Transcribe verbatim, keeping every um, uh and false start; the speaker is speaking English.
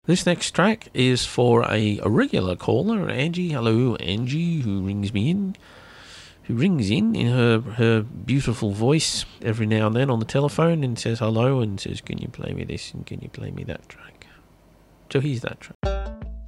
This next track is for a, a regular caller, Angie. Hello, Angie, who rings me in, who rings in in her, her beautiful voice every now and then on the telephone and says hello and says, can you play me this and can you play me that track? So here's that track.